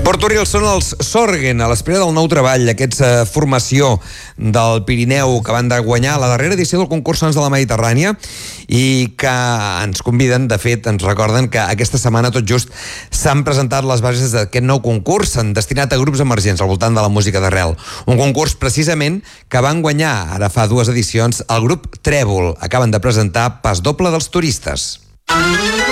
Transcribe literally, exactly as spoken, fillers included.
Portoril són els Sorgen, a l'espera del nou treball, aquesta formació del Pirineu que van de guanyar la darrera edició del concurs Sons de la Mediterrània i que ens conviden, de fet, ens recorden que aquesta setmana tot just s'han presentat les bases d'aquest nou concurs destinat a grups emergents al voltant de la música d'arrel. Un concurs precisament que van guanyar ara fa dues edicions el grup Trèvol. Acaben de presentar Pas doble dels turistes.